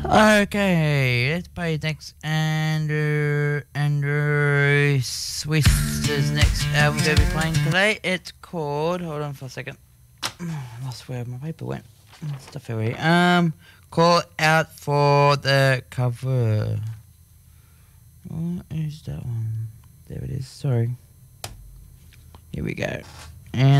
Okay, let's play next. Andrew Swiss's next album we're going to be playing today. It's called. Hold on for a second. I lost where my paper went. Stuff everywhere. Call out for the cover. What is that one? There it is. Sorry. Here we go. And